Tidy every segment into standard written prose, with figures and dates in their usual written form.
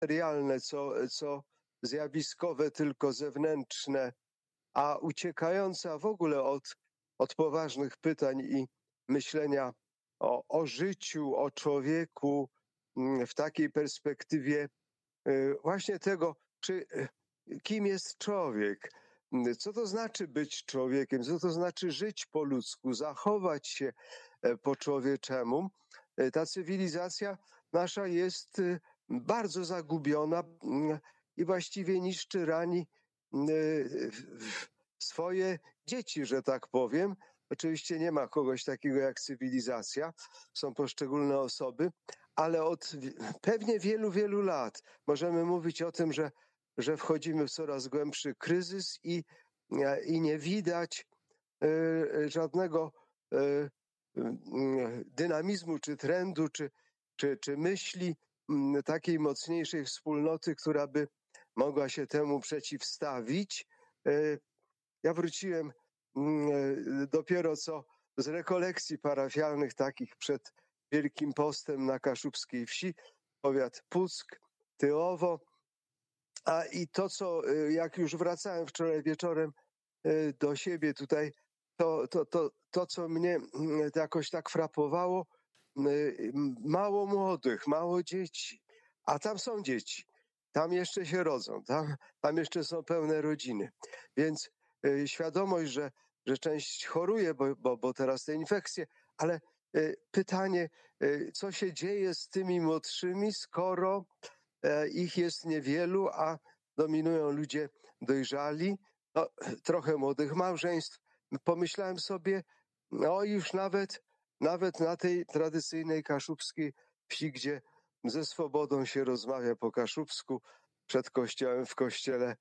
materialne, co zjawiskowe, tylko zewnętrzne, a uciekająca w ogóle od poważnych pytań i myślenia o życiu, o człowieku w takiej perspektywie właśnie tego, kim jest człowiek, co to znaczy być człowiekiem, co to znaczy żyć po ludzku, zachować się po człowieczemu. Ta cywilizacja nasza jest bardzo zagubiona i właściwie niszczy, rani swoje dzieci, że tak powiem. Oczywiście nie ma kogoś takiego jak cywilizacja, są poszczególne osoby, ale od pewnie wielu, wielu lat możemy mówić o tym, że wchodzimy w coraz głębszy kryzys i nie widać żadnego dynamizmu, czy trendu, czy myśli takiej mocniejszej wspólnoty, która by mogła się temu przeciwstawić. Ja wróciłem dopiero co z rekolekcji parafialnych takich przed Wielkim Postem na Kaszubskiej Wsi, powiat Puck, Tyłowo. I to, jak już wracałem wczoraj wieczorem do siebie tutaj, to co mnie jakoś tak frapowało, mało młodych, mało dzieci, a tam są dzieci, tam jeszcze się rodzą, tam jeszcze są pełne rodziny, więc świadomość, że część choruje, bo teraz te infekcje, ale pytanie, co się dzieje z tymi młodszymi, skoro ich jest niewielu, a dominują ludzie dojrzali, trochę młodych małżeństw. Pomyślałem sobie, już nawet na tej tradycyjnej kaszubskiej wsi, gdzie ze swobodą się rozmawia po kaszubsku, przed kościołem, w kościele,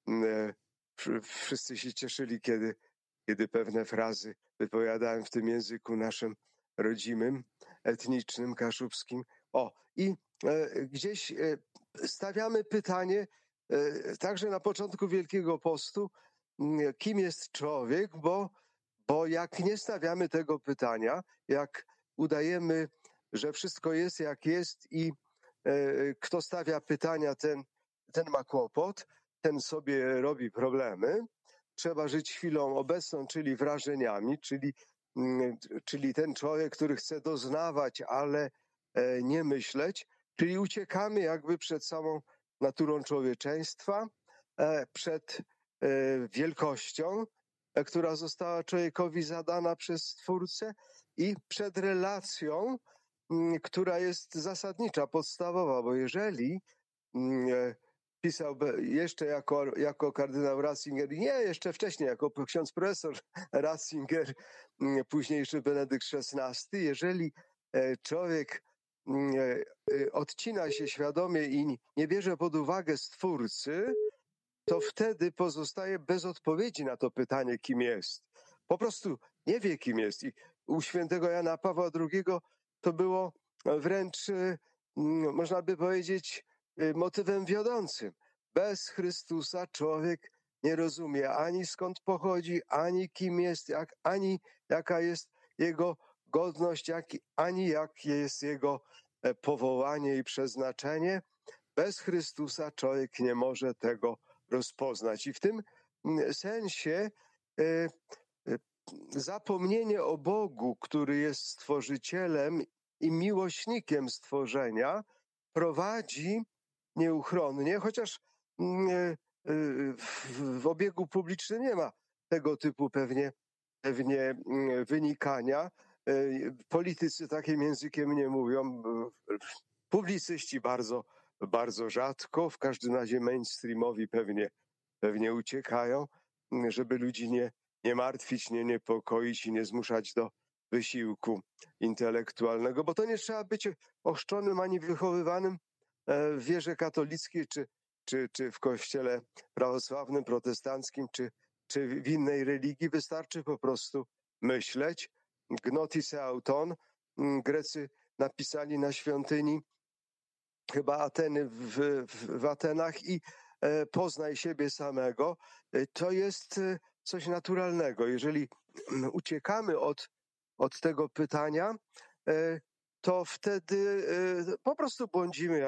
wszyscy się cieszyli, kiedy pewne frazy wypowiadałem w tym języku naszym rodzimym, etnicznym, kaszubskim. I gdzieś stawiamy pytanie, także na początku Wielkiego Postu, kim jest człowiek, bo jak nie stawiamy tego pytania, jak udajemy, że wszystko jest jak jest i kto stawia pytania, ten ma kłopot, ten sobie robi problemy. Trzeba żyć chwilą obecną, czyli wrażeniami, czyli ten człowiek, który chce doznawać, ale nie myśleć, czyli uciekamy jakby przed samą naturą człowieczeństwa, przed wielkością, która została człowiekowi zadana przez Stwórcę i przed relacją, która jest zasadnicza, podstawowa, bo jeżeli pisał jeszcze jako kardynał Ratzinger, nie, jeszcze wcześniej, jako ksiądz profesor Ratzinger, późniejszy Benedykt XVI, jeżeli człowiek odcina się świadomie i nie bierze pod uwagę Stwórcy, to wtedy pozostaje bez odpowiedzi na to pytanie, kim jest. Po prostu nie wie, kim jest. I u świętego Jana Pawła II to było wręcz, można by powiedzieć, motywem wiodącym. Bez Chrystusa człowiek nie rozumie ani skąd pochodzi, ani kim jest, ani jaka jest jego godność, ani jakie jest jego powołanie i przeznaczenie. Bez Chrystusa człowiek nie może tego rozpoznać. I w tym sensie zapomnienie o Bogu, który jest stworzycielem i miłośnikiem stworzenia, prowadzi nieuchronnie, chociaż w obiegu publicznym nie ma tego typu pewnie wynikania. Politycy takim językiem nie mówią, publicyści bardzo, bardzo rzadko, w każdym razie mainstreamowi pewnie uciekają, żeby ludzi nie martwić, nie niepokoić i nie zmuszać do wysiłku intelektualnego, bo to nie trzeba być ochrzczonym ani wychowywanym w wierze katolickiej, czy w kościele prawosławnym, protestanckim, czy w innej religii. Wystarczy po prostu myśleć. Gnotis auton. Grecy napisali na świątyni chyba Ateny w Atenach i poznaj siebie samego. To jest coś naturalnego. Jeżeli uciekamy od tego pytania, to wtedy po prostu błądzimy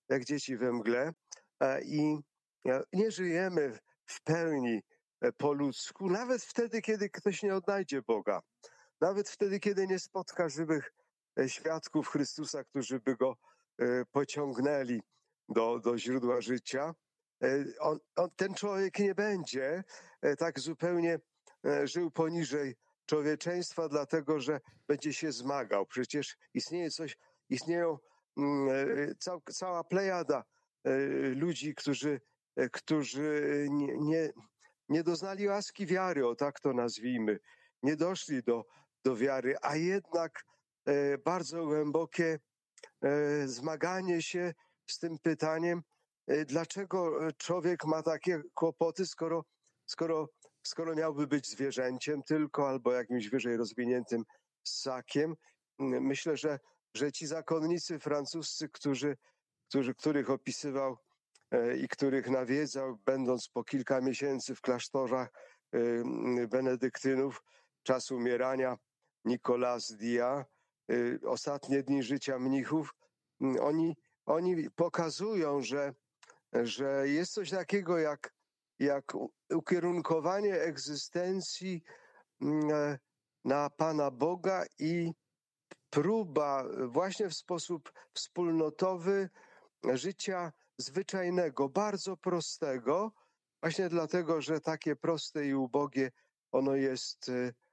jak dzieci we mgle i nie żyjemy w pełni po ludzku, nawet wtedy, kiedy ktoś nie odnajdzie Boga. Nawet wtedy, kiedy nie spotka żywych świadków Chrystusa, którzy by go pociągnęli do źródła życia, ten człowiek nie będzie tak zupełnie żył poniżej człowieczeństwa, dlatego że będzie się zmagał. Przecież istnieją cała plejada ludzi, którzy nie doznali łaski wiary, o tak to nazwijmy, nie doszli do wiary, a jednak bardzo głębokie zmaganie się z tym pytaniem, dlaczego człowiek ma takie kłopoty, skoro miałby być zwierzęciem tylko albo jakimś wyżej rozwiniętym ssakiem. Myślę, że ci zakonnicy francuscy, których opisywał i których nawiedzał, będąc po kilka miesięcy w klasztorach benedyktynów, czas umierania Nicolas Dia, ostatnie dni życia mnichów, oni pokazują, że jest coś takiego jak ukierunkowanie egzystencji na Pana Boga i próba właśnie w sposób wspólnotowy życia zwyczajnego, bardzo prostego, właśnie dlatego, że takie proste i ubogie ono jest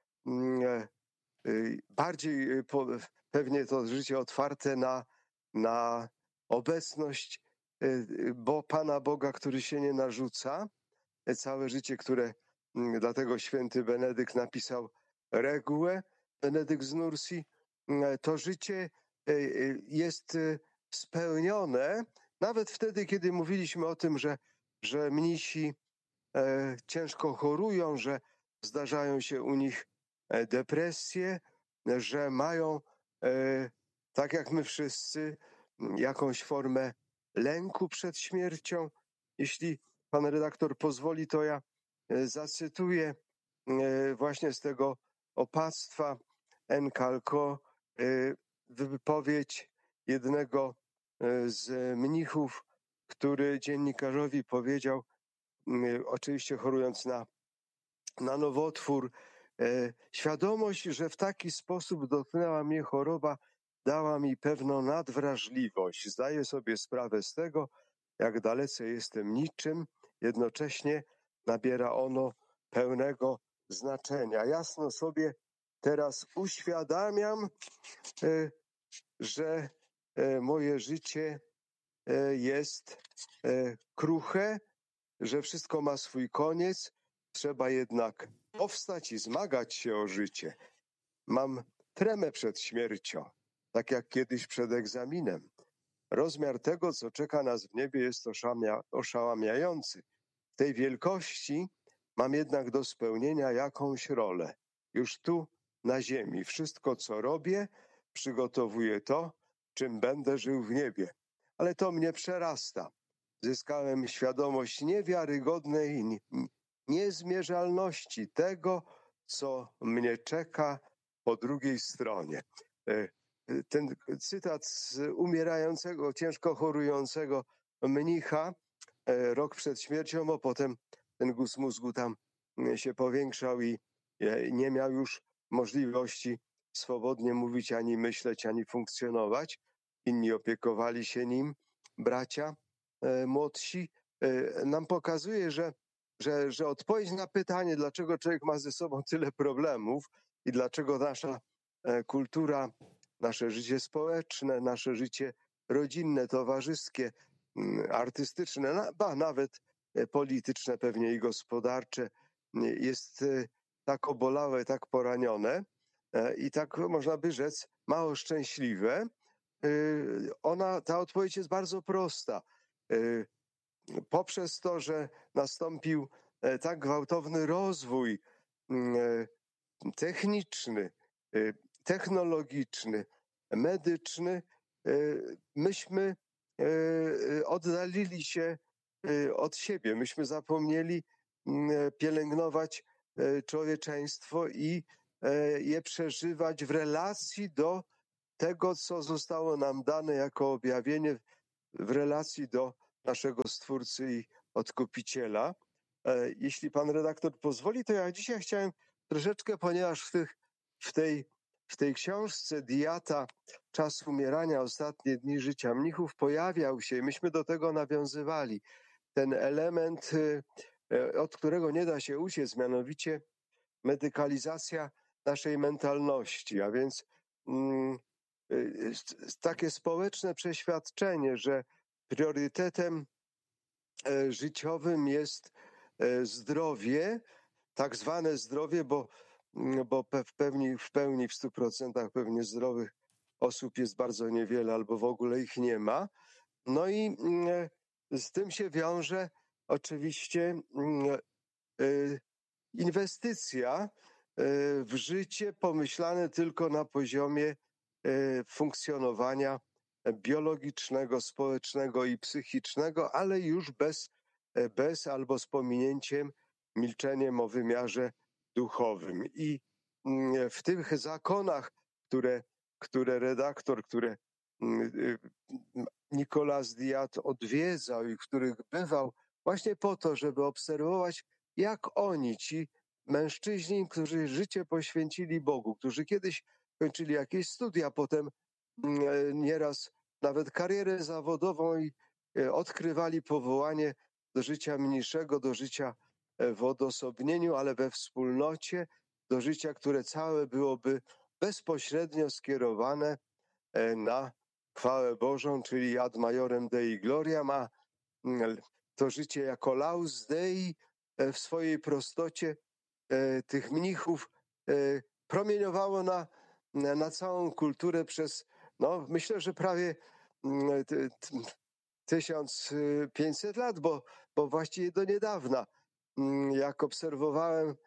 bardziej pewnie to życie otwarte na obecność Pana Boga, który się nie narzuca. Całe życie, dlatego święty Benedykt napisał regułę, Benedykt z Nursi, to życie jest spełnione, nawet wtedy, kiedy mówiliśmy o tym, że mnisi ciężko chorują, że zdarzają się u nich depresje, że mają, tak jak my wszyscy, jakąś formę lęku przed śmiercią. Jeśli pan redaktor pozwoli, to ja zacytuję właśnie z tego opactwa Encalco wypowiedź jednego z mnichów, który dziennikarzowi powiedział, oczywiście chorując na nowotwór, świadomość, że w taki sposób dotknęła mnie choroba, dała mi pewną nadwrażliwość. Zdaję sobie sprawę z tego, jak dalece jestem niczym, jednocześnie nabiera ono pełnego znaczenia. Jasno sobie teraz uświadamiam, że moje życie jest kruche, że wszystko ma swój koniec, trzeba jednak powstać i zmagać się o życie. Mam tremę przed śmiercią, tak jak kiedyś przed egzaminem. Rozmiar tego, co czeka nas w niebie, jest oszałamiający. W tej wielkości mam jednak do spełnienia jakąś rolę. Już tu, na ziemi, wszystko, co robię, przygotowuję to, czym będę żył w niebie. Ale to mnie przerasta. Zyskałem świadomość niewiarygodnej niezmierzalności tego, co mnie czeka po drugiej stronie. Ten cytat z umierającego, ciężko chorującego mnicha rok przed śmiercią, bo potem ten guz mózgu tam się powiększał i nie miał już możliwości swobodnie mówić, ani myśleć, ani funkcjonować. Inni opiekowali się nim, bracia młodsi. Nam pokazuje, że odpowiedź na pytanie, dlaczego człowiek ma ze sobą tyle problemów i dlaczego nasza kultura, nasze życie społeczne, nasze życie rodzinne, towarzyskie, artystyczne, nawet polityczne pewnie i gospodarcze jest tak obolałe, tak poranione i tak, można by rzec, mało szczęśliwe. Ta odpowiedź jest bardzo prosta. Poprzez to, że nastąpił tak gwałtowny rozwój techniczny, technologiczny, medyczny, myśmy oddalili się od siebie. Myśmy zapomnieli pielęgnować człowieczeństwo i je przeżywać w relacji do tego, co zostało nam dane jako objawienie w relacji do naszego Stwórcy i Odkupiciela. Jeśli pan redaktor pozwoli, to ja dzisiaj chciałem troszeczkę, ponieważ w tej książce Diata, Czas umierania, ostatnie dni życia mnichów pojawiał się, myśmy do tego nawiązywali, ten element, od którego nie da się uciec, mianowicie medykalizacja naszej mentalności, a więc takie społeczne przeświadczenie, że priorytetem życiowym jest zdrowie, tak zwane zdrowie, bo w pełni, w 100% pewnie zdrowych osób jest bardzo niewiele albo w ogóle ich nie ma. No i z tym się wiąże oczywiście inwestycja w życie pomyślane tylko na poziomie funkcjonowania biologicznego, społecznego i psychicznego, ale już bez albo z pominięciem, milczeniem o wymiarze duchowym. I w tych zakonach, które redaktor, Nicolas Diat odwiedzał i w których bywał, właśnie po to, żeby obserwować, jak oni, ci mężczyźni, którzy życie poświęcili Bogu, którzy kiedyś kończyli jakieś studia, potem nieraz nawet karierę zawodową i odkrywali powołanie do życia mniejszego, do życia w odosobnieniu, ale we wspólnocie, do życia, które całe byłoby bezpośrednio skierowane na chwałę Bożą, czyli ad majorem Dei gloriam, a to życie jako laus Dei w swojej prostocie tych mnichów promieniowało na całą kulturę przez, no myślę, że prawie 1500 lat, bo właściwie do niedawna, jak obserwowałem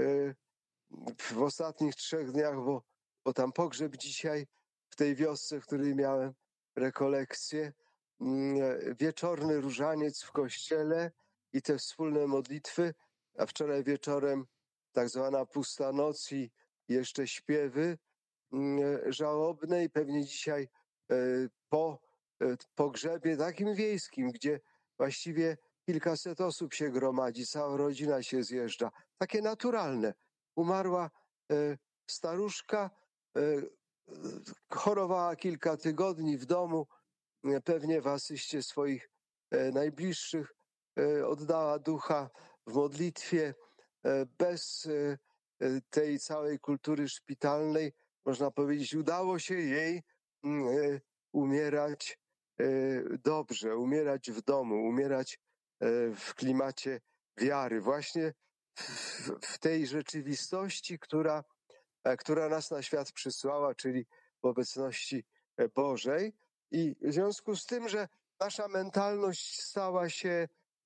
w ostatnich 3 dniach, bo tam pogrzeb dzisiaj w tej wiosce, w której miałem rekolekcję, wieczorny różaniec w kościele i te wspólne modlitwy, a wczoraj wieczorem tak zwana pusta noc i jeszcze śpiewy żałobne i pewnie dzisiaj po pogrzebie takim wiejskim, gdzie właściwie kilkaset osób się gromadzi, cała rodzina się zjeżdża, takie naturalne. Umarła staruszka, chorowała kilka tygodni w domu, pewnie w asyście swoich najbliższych oddała ducha w modlitwie, bez tej całej kultury szpitalnej, można powiedzieć, udało się jej umierać dobrze, umierać w domu, umierać w klimacie wiary, właśnie w tej rzeczywistości, która nas na świat przysłała, czyli w obecności Bożej. I w związku z tym, że nasza mentalność stała się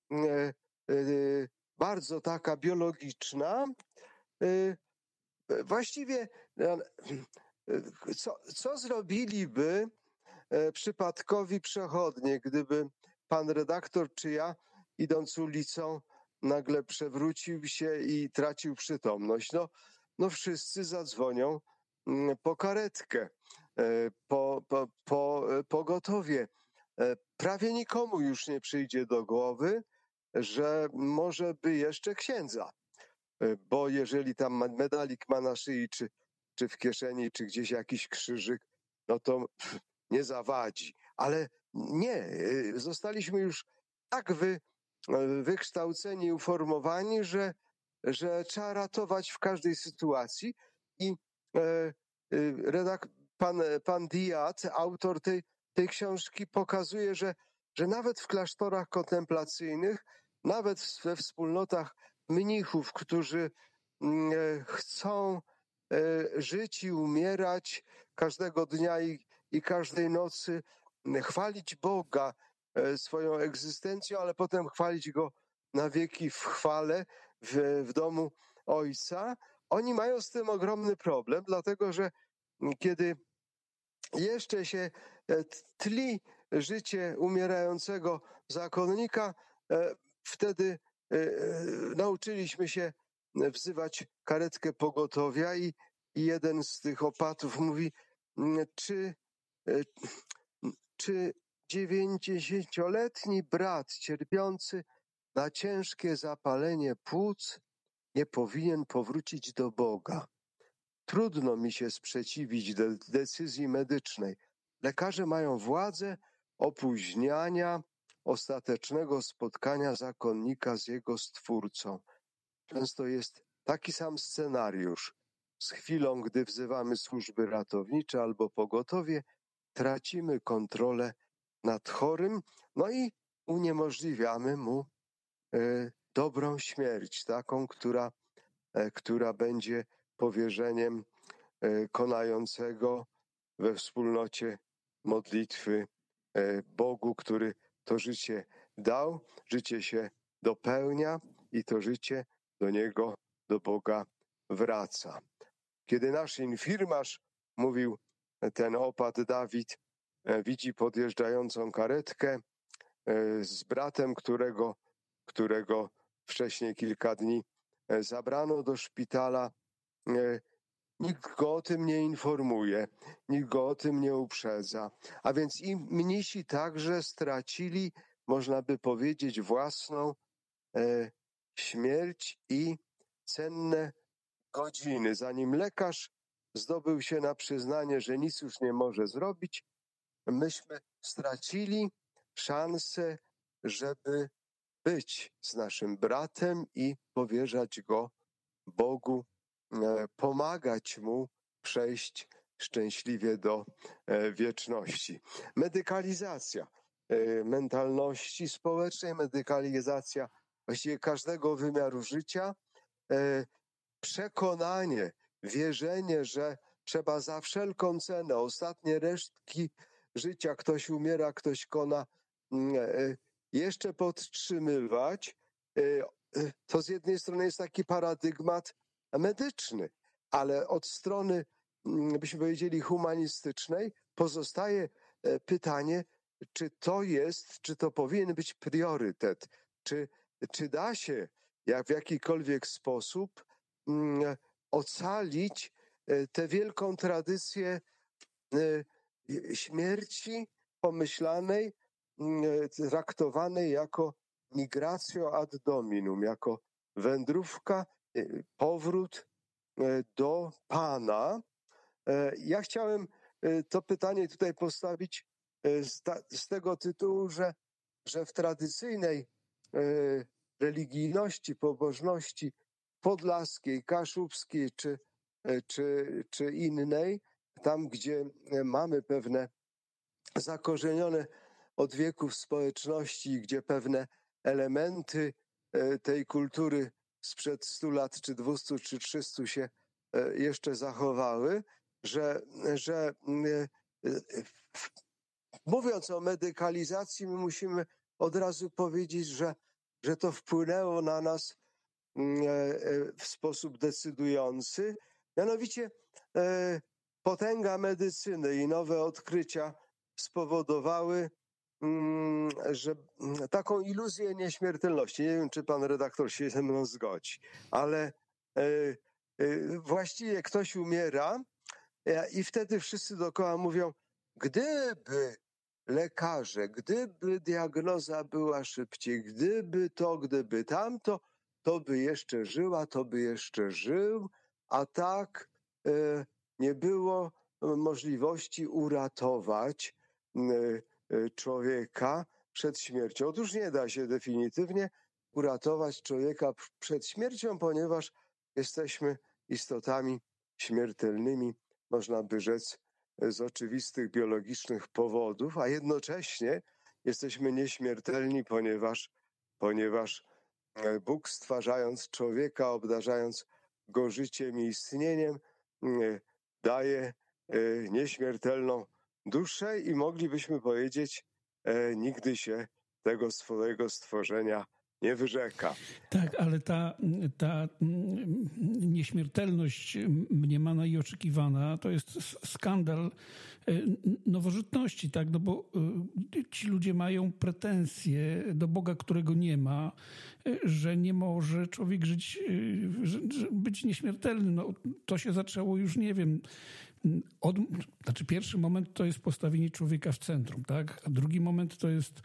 bardzo taka biologiczna, właściwie co zrobiliby przypadkowi przechodnie, gdyby pan redaktor czy ja, idąc ulicą, nagle przewrócił się i tracił przytomność? No wszyscy zadzwonią po karetkę, po pogotowie. Prawie nikomu już nie przyjdzie do głowy, że może by jeszcze księdza, bo jeżeli tam medalik ma na szyi, czy w kieszeni, czy gdzieś jakiś krzyżyk, no to nie zawadzi. Ale nie, zostaliśmy już tak wykształceni, uformowani, że trzeba ratować w każdej sytuacji. I pan Diat, autor tej książki, pokazuje, że nawet w klasztorach kontemplacyjnych, nawet we wspólnotach mnichów, którzy chcą żyć i umierać każdego dnia i każdej nocy, chwalić Boga swoją egzystencją, ale potem chwalić Go na wieki w chwale w domu Ojca. Oni mają z tym ogromny problem, dlatego że kiedy jeszcze się tli życie umierającego zakonnika, wtedy nauczyliśmy się wzywać karetkę pogotowia i jeden z tych opatów mówi, czy 90-letni brat cierpiący na ciężkie zapalenie płuc nie powinien powrócić do Boga. Trudno mi się sprzeciwić decyzji medycznej. Lekarze mają władzę opóźniania ostatecznego spotkania zakonnika z jego Stwórcą. Często jest taki sam scenariusz. Z chwilą, gdy wzywamy służby ratownicze albo pogotowie, tracimy kontrolę nad chorym, no i uniemożliwiamy mu dobrą śmierć, taką, która będzie powierzeniem konającego we wspólnocie modlitwy Bogu, który to życie dał, życie się dopełnia i to życie do Niego, do Boga wraca. Kiedy nasz infirmarz, mówił ten opat Dawid, widzi podjeżdżającą karetkę z bratem, którego wcześniej kilka dni zabrano do szpitala, nikt go o tym nie informuje, nikt go o tym nie uprzedza. A więc i mnisi także stracili, można by powiedzieć, własną śmierć i cenne godziny. Zanim lekarz zdobył się na przyznanie, że nic już nie może zrobić, myśmy stracili szansę, żeby być z naszym bratem i powierzać go Bogu, pomagać mu przejść szczęśliwie do wieczności. Medykalizacja mentalności społecznej, medykalizacja właściwie każdego wymiaru życia, przekonanie, wierzenie, że trzeba za wszelką cenę, ostatnie resztki życia, ktoś umiera, ktoś kona, jeszcze podtrzymywać, to z jednej strony jest taki paradygmat medyczny, ale od strony, byśmy powiedzieli, humanistycznej pozostaje pytanie, czy to powinien być priorytet, czy da się w jakikolwiek sposób ocalić tę wielką tradycję śmierci pomyślanej, traktowanej jako migratio ad dominum, jako wędrówka, powrót do Pana. Ja chciałem to pytanie tutaj postawić z tego tytułu, że w tradycyjnej religijności, pobożności podlaskiej, kaszubskiej czy innej, tam gdzie mamy pewne zakorzenione od wieków społeczności, gdzie pewne elementy tej kultury sprzed 100 lat, czy 200, czy 300 się jeszcze zachowały, że mówiąc o medykalizacji, my musimy od razu powiedzieć, że to wpłynęło na nas w sposób decydujący. Mianowicie potęga medycyny i nowe odkrycia spowodowały, że taką iluzję nieśmiertelności, nie wiem, czy pan redaktor się ze mną zgodzi, ale właściwie ktoś umiera i wtedy wszyscy dookoła mówią, gdyby lekarze, gdyby diagnoza była szybciej, gdyby to, gdyby tamto, to by jeszcze żyła, to by jeszcze żył, a tak nie było możliwości uratować człowieka przed śmiercią. Otóż nie da się definitywnie uratować człowieka przed śmiercią, ponieważ jesteśmy istotami śmiertelnymi, można by rzec, z oczywistych biologicznych powodów, a jednocześnie jesteśmy nieśmiertelni, ponieważ Bóg, stwarzając człowieka, obdarzając go życiem i istnieniem, daje nieśmiertelną duszę i moglibyśmy powiedzieć, nigdy się tego swojego stworzenia nie wyrzeka. Tak, ale ta nieśmiertelność mniemana i oczekiwana to jest skandal nowożytności, tak? No bo ci ludzie mają pretensje do Boga, którego nie ma, że nie może człowiek żyć, być nieśmiertelny. No, to się zaczęło już, nie wiem, Znaczy pierwszy moment to jest postawienie człowieka w centrum, tak? A drugi moment to jest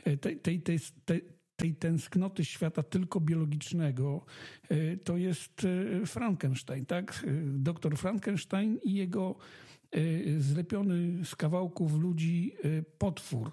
tej tęsknoty świata tylko biologicznego, to jest Frankenstein, tak? Doktor Frankenstein i jego zlepiony z kawałków ludzi potwór,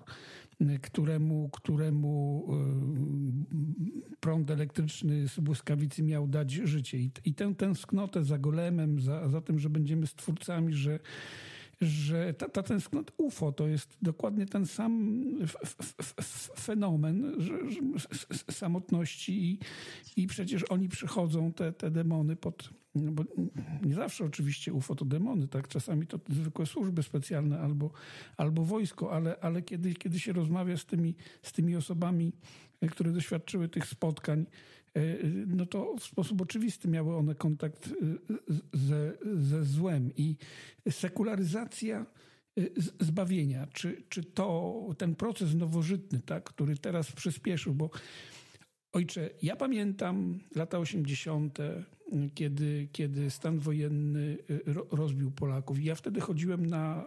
któremu prąd elektryczny z błyskawicy miał dać życie. I tę tęsknotę za golemem, za tym, że będziemy stwórcami, że ta tęsknota UFO to jest dokładnie ten sam fenomen samotności i przecież oni przychodzą, te demony bo nie zawsze oczywiście UFO to demony, tak? Czasami to zwykłe służby specjalne albo wojsko, ale kiedy się rozmawia z tymi osobami, które doświadczyły tych spotkań, no to w sposób oczywisty miały one kontakt ze złem i sekularyzacja zbawienia, czy ten proces nowożytny, tak, który teraz przyspieszył, bo ojcze, ja pamiętam lata 80., kiedy stan wojenny rozbił Polaków. Ja wtedy chodziłem na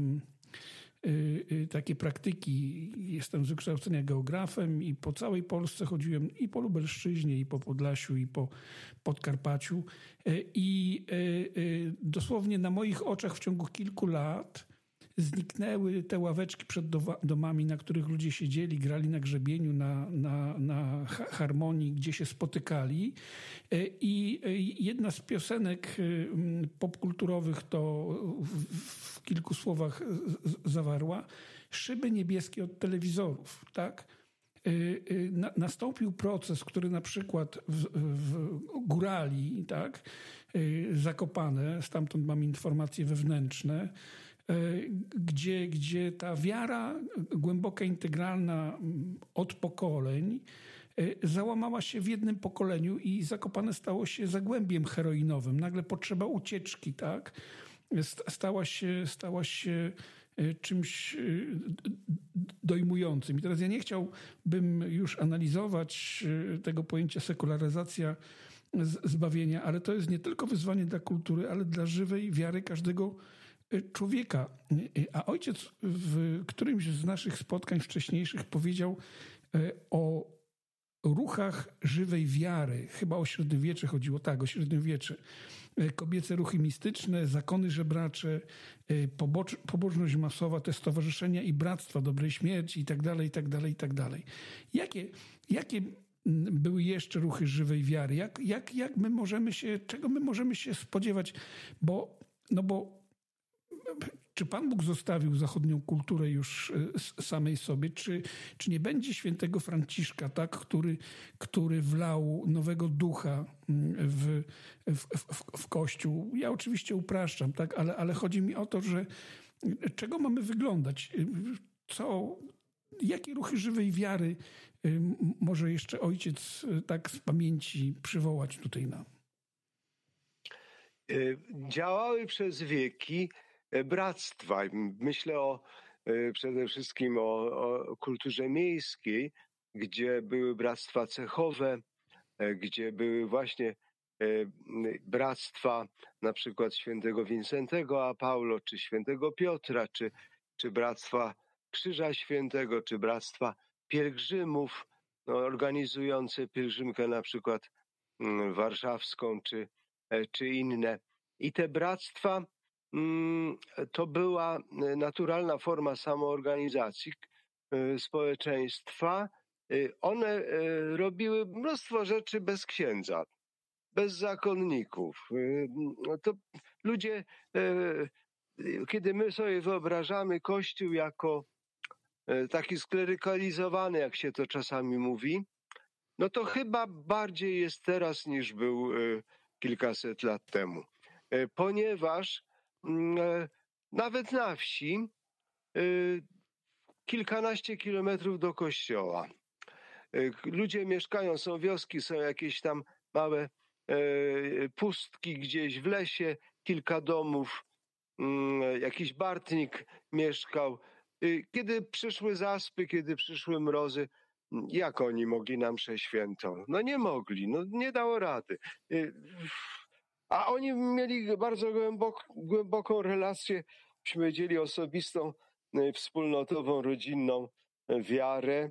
takie praktyki. Jestem z wykształcenia geografem i po całej Polsce chodziłem i po Lubelszczyźnie, i po Podlasiu, i po Podkarpaciu. I dosłownie na moich oczach w ciągu kilku lat zniknęły te ławeczki przed domami, na których ludzie siedzieli, grali na grzebieniu, na harmonii, gdzie się spotykali. I jedna z piosenek popkulturowych to w kilku słowach zawarła: szyby niebieskie od telewizorów, tak? Nastąpił proces, który na przykład w Górali, tak? Zakopane, stamtąd mam informacje wewnętrzne, gdzie ta wiara głęboka, integralna od pokoleń załamała się w jednym pokoleniu i Zakopane stało się zagłębiem heroinowym. Nagle potrzeba ucieczki, tak? Stała się czymś dojmującym. I teraz ja nie chciałbym już analizować tego pojęcia sekularyzacja zbawienia, ale to jest nie tylko wyzwanie dla kultury, ale dla żywej wiary każdego człowieka. A ojciec w którymś z naszych spotkań wcześniejszych powiedział o ruchach żywej wiary. Chyba o średniowiecze chodziło. Tak, o średniowiecze. Kobiece ruchy mistyczne, zakony żebracze, pobożność masowa, te stowarzyszenia i bractwa dobrej śmierci i tak dalej, i tak dalej, i tak dalej. Jakie były jeszcze ruchy żywej wiary? Czego my możemy się spodziewać? Bo czy Pan Bóg zostawił zachodnią kulturę już samej sobie? Czy nie będzie świętego Franciszka, tak, który wlał nowego ducha w Kościół? Ja oczywiście upraszczam, tak, ale chodzi mi o to, że czego mamy wyglądać? Jakie ruchy żywej wiary może jeszcze ojciec tak z pamięci przywołać tutaj nam? Działały przez wieki bractwa. Myślę przede wszystkim o kulturze miejskiej, gdzie były bractwa cechowe, gdzie były właśnie bractwa na przykład świętego Wincentego a Paulo, czy świętego Piotra, czy bractwa Krzyża Świętego, czy bractwa pielgrzymów organizujące pielgrzymkę na przykład warszawską, czy inne. I te bractwa to była naturalna forma samoorganizacji społeczeństwa. One robiły mnóstwo rzeczy bez księdza, bez zakonników. To ludzie, kiedy my sobie wyobrażamy Kościół jako taki sklerykalizowany, jak się to czasami mówi, no to chyba bardziej jest teraz niż był kilkaset lat temu. Ponieważ nawet na wsi kilkanaście kilometrów do kościoła. Ludzie mieszkają, są wioski, są jakieś tam małe pustki gdzieś w lesie, kilka domów, jakiś Bartnik mieszkał. Kiedy przyszły zaspy, kiedy przyszły mrozy, jak oni mogli na mszę świętą? No nie mogli, no nie dało rady. A oni mieli bardzo głęboką relację, byśmy powiedzieli, osobistą, wspólnotową, rodzinną wiarę,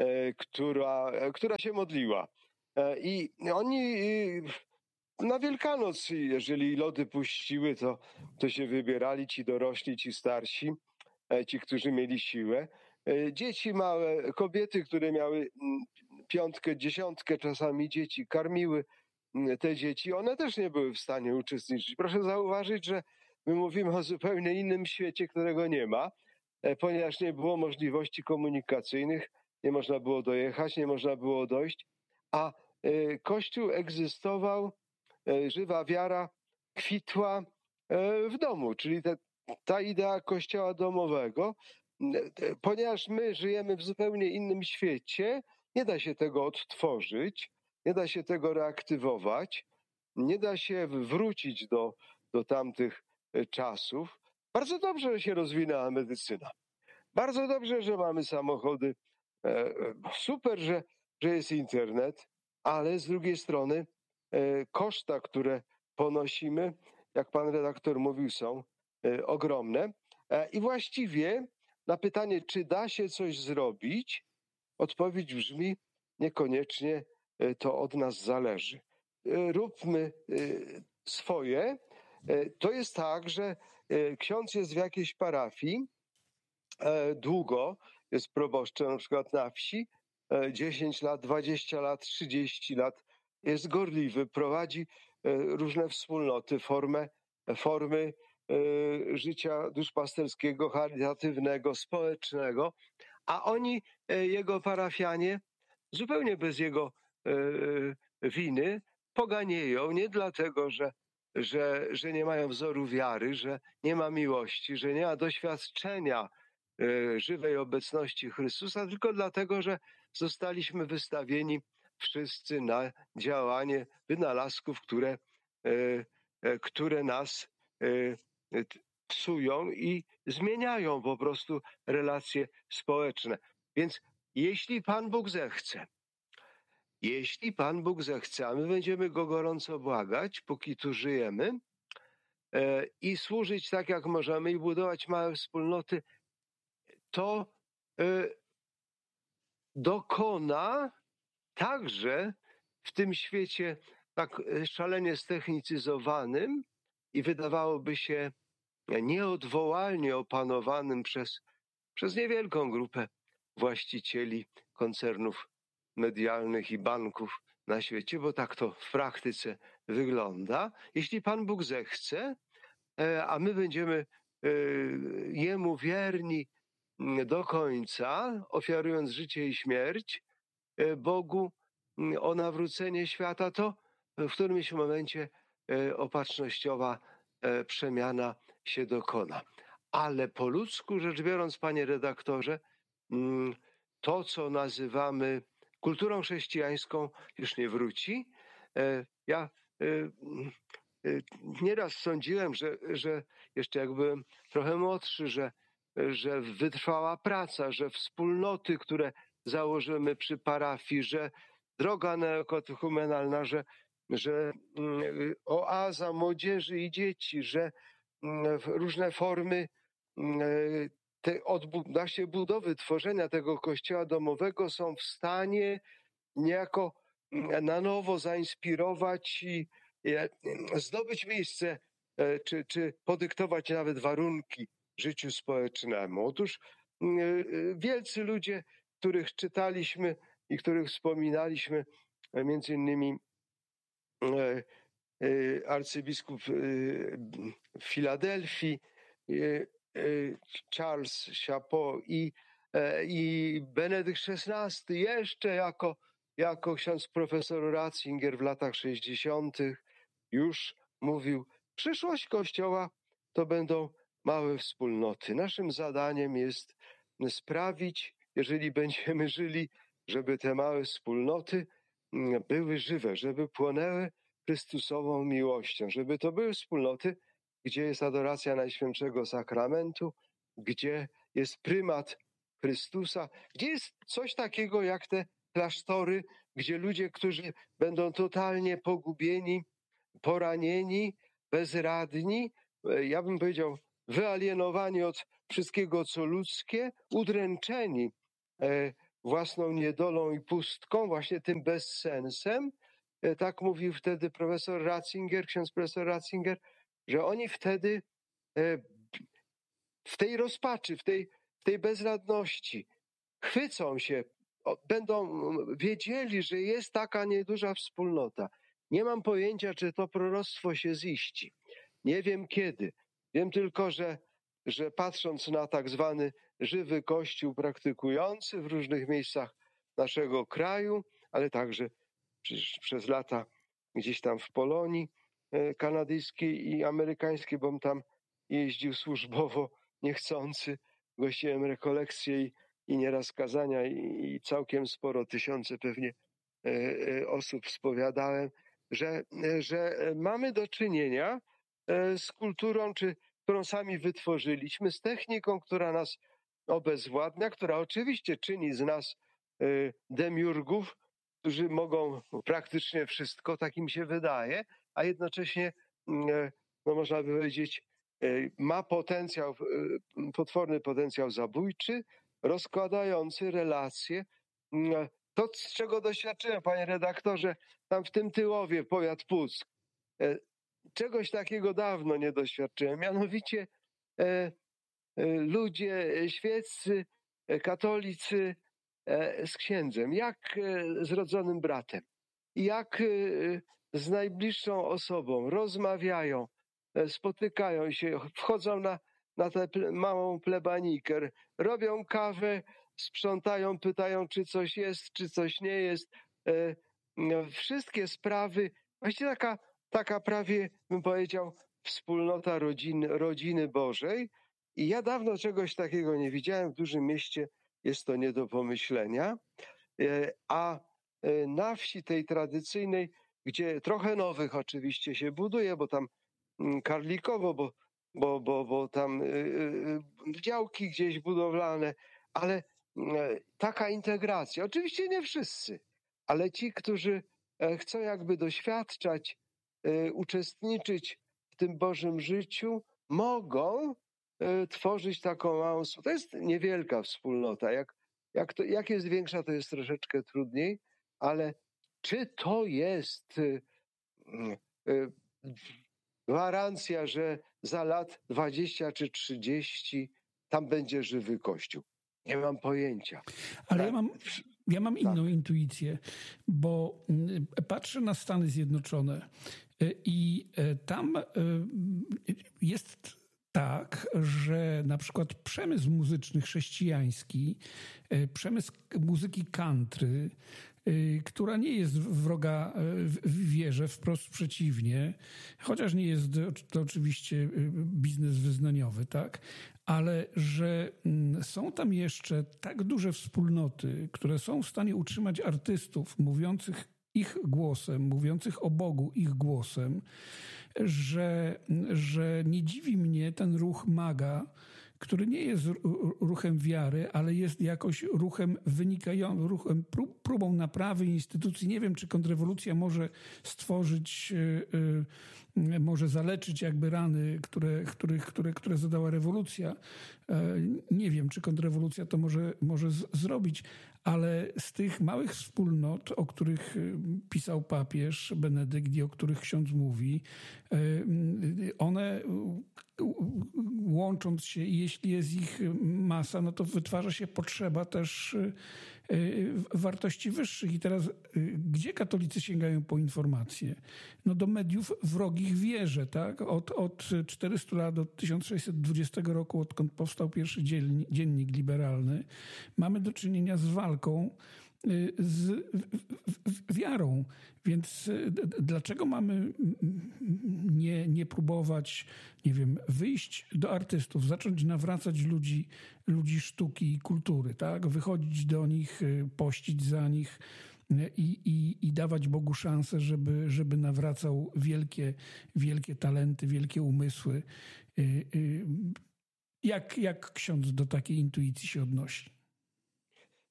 która się modliła. I oni na Wielkanoc, jeżeli lody puściły, to się wybierali ci dorośli, ci starsi, ci, którzy mieli siłę. Dzieci małe, kobiety, które miały 5, 10 czasami dzieci, karmiły te dzieci. One też nie były w stanie uczestniczyć. Proszę zauważyć, że my mówimy o zupełnie innym świecie, którego nie ma, ponieważ nie było możliwości komunikacyjnych, nie można było dojechać, nie można było dojść, a Kościół egzystował, żywa wiara kwitła w domu, czyli ta idea kościoła domowego. Ponieważ my żyjemy w zupełnie innym świecie, nie da się tego odtworzyć, nie da się tego reaktywować, nie da się wrócić do tamtych czasów. Bardzo dobrze, że się rozwinęła medycyna. Bardzo dobrze, że mamy samochody. Super, że jest internet, ale z drugiej strony koszta, które ponosimy, jak pan redaktor mówił, są ogromne. I właściwie na pytanie, czy da się coś zrobić, odpowiedź brzmi: niekoniecznie to od nas zależy. Róbmy swoje. To jest tak, że ksiądz jest w jakiejś parafii, długo jest proboszczem, na przykład na wsi, 10 lat, 20 lat, 30 lat, jest gorliwy, prowadzi różne wspólnoty, formy życia duszpasterskiego, charytatywnego, społecznego, a oni, jego parafianie, zupełnie bez jego winy, poganieją, nie dlatego, że nie mają wzoru wiary, że nie ma miłości, że nie ma doświadczenia żywej obecności Chrystusa, tylko dlatego, że zostaliśmy wystawieni wszyscy na działanie wynalazków, które nas psują i zmieniają po prostu relacje społeczne. Więc jeśli Pan Bóg zechce, a my będziemy Go gorąco błagać, póki tu żyjemy, i służyć tak, jak możemy, i budować małe wspólnoty, to dokona także w tym świecie tak szalenie ztechnicyzowanym i wydawałoby się nieodwołalnie opanowanym przez niewielką grupę właścicieli koncernów medialnych i banków na świecie, bo tak to w praktyce wygląda. Jeśli Pan Bóg zechce, a my będziemy Jemu wierni do końca, ofiarując życie i śmierć Bogu o nawrócenie świata, to w którymś momencie opatrznościowa przemiana się dokona. Ale po ludzku rzecz biorąc, panie redaktorze, to, co nazywamy kulturą chrześcijańską, już nie wróci. Ja nieraz sądziłem, że jeszcze jak byłem trochę młodszy, że wytrwała praca, że wspólnoty, które założymy przy parafii, że droga neokatechumenalna, że oaza młodzieży i dzieci, że różne formy budowy, tworzenia tego kościoła domowego są w stanie niejako na nowo zainspirować i zdobyć miejsce, czy podyktować nawet warunki życiu społecznemu. Otóż wielcy ludzie, których czytaliśmy i których wspominaliśmy, między innymi arcybiskup w Filadelfii, Charles Chapeau i Benedykt XVI jeszcze jako ksiądz profesor Ratzinger w latach 60. już mówił: przyszłość Kościoła to będą małe wspólnoty. Naszym zadaniem jest sprawić, jeżeli będziemy żyli, żeby te małe wspólnoty były żywe, żeby płonęły Chrystusową miłością, żeby to były wspólnoty, gdzie jest adoracja Najświętszego Sakramentu, gdzie jest prymat Chrystusa, gdzie jest coś takiego jak te klasztory, gdzie ludzie, którzy będą totalnie pogubieni, poranieni, bezradni, ja bym powiedział wyalienowani od wszystkiego, co ludzkie, udręczeni własną niedolą i pustką, właśnie tym bezsensem. Tak mówił wtedy ksiądz profesor Ratzinger, że oni wtedy w tej rozpaczy, w tej bezradności chwycą się, będą wiedzieli, że jest taka nieduża wspólnota. Nie mam pojęcia, czy to proroctwo się ziści. Nie wiem kiedy. Wiem tylko, że patrząc na tak zwany żywy Kościół praktykujący w różnych miejscach naszego kraju, ale także przez lata gdzieś tam w Polonii kanadyjskiej i amerykańskiej, bo tam jeździł służbowo niechcący, gościłem rekolekcje i nieraz kazania i całkiem sporo, tysiące pewnie osób spowiadałem, że mamy do czynienia z kulturą, którą sami wytworzyliśmy, z techniką, która nas obezwładnia, która oczywiście czyni z nas demiurgów, którzy mogą praktycznie wszystko, tak im się wydaje, a jednocześnie, no można by powiedzieć, ma potencjał, potworny potencjał zabójczy, rozkładający relacje. To, z czego doświadczyłem, panie redaktorze, tam w tym Tyłowie, powiat Puck, czegoś takiego dawno nie doświadczyłem. Mianowicie ludzie świeccy, katolicy z księdzem, jak z rodzonym bratem, jak z najbliższą osobą rozmawiają, spotykają się, wchodzą na tę małą plebanijkę, robią kawę, sprzątają, pytają, czy coś jest, czy coś nie jest. Wszystkie sprawy, właściwie taka prawie, bym powiedział, wspólnota rodziny Bożej. I ja dawno czegoś takiego nie widziałem. W dużym mieście jest to nie do pomyślenia. A na wsi tej tradycyjnej, gdzie trochę nowych oczywiście się buduje, bo tam karlikowo, bo tam działki gdzieś budowlane, ale taka integracja. Oczywiście nie wszyscy, ale ci, którzy chcą jakby doświadczać, uczestniczyć w tym Bożym życiu, mogą tworzyć taką małą... To jest niewielka wspólnota. Jak jest większa, to jest troszeczkę trudniej, ale czy to jest gwarancja, że za lat 20 czy 30 tam będzie żywy Kościół? Nie mam pojęcia. Ale ja mam inną intuicję, bo patrzę na Stany Zjednoczone i tam jest tak, że na przykład przemysł muzyczny chrześcijański, przemysł muzyki country, która nie jest wroga w wierze, wprost przeciwnie, chociaż nie jest to oczywiście biznes wyznaniowy, tak? Ale że są tam jeszcze tak duże wspólnoty, które są w stanie utrzymać artystów mówiących ich głosem, mówiących o Bogu ich głosem, że nie dziwi mnie ten ruch MAGA, który nie jest ruchem wiary, ale jest jakoś ruchem ruchem próbą naprawy instytucji. Nie wiem, czy kontrrewolucja może stworzyć, może zaleczyć jakby rany, które zadała rewolucja. Nie wiem, czy kontrrewolucja to może zrobić, ale z tych małych wspólnot, o których pisał papież Benedykt i o których ksiądz mówi, one łącząc się, i jeśli jest ich masa, no to wytwarza się potrzeba też wartości wyższych. I teraz gdzie katolicy sięgają po informacje? No do mediów wrogich wierze, tak? Od 400 lat, od 1620 roku, odkąd powstał pierwszy dziennik liberalny, mamy do czynienia z walką z wiarą. Więc dlaczego mamy nie próbować, nie wiem, wyjść do artystów, zacząć nawracać ludzi sztuki i kultury, tak? Wychodzić do nich, pościć za nich i dawać Bogu szansę, żeby nawracał wielkie talenty, wielkie umysły. Jak ksiądz do takiej intuicji się odnosi?